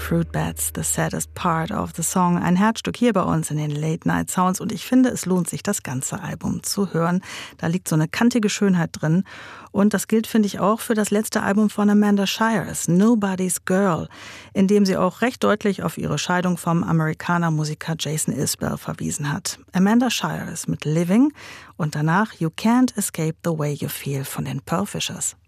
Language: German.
Fruit Bats, the saddest part of the song. Ein Herzstück hier bei uns in den Late Night Sounds und ich finde, es lohnt sich, das ganze Album zu hören. Da liegt so eine kantige Schönheit drin und das gilt, finde ich, auch für das letzte Album von Amanda Shires, Nobody's Girl, in dem sie auch recht deutlich auf ihre Scheidung vom Amerikaner-Musiker Jason Isbell verwiesen hat. Amanda Shires mit Living und danach You Can't Escape the Way You Feel von den Pearl Fishers.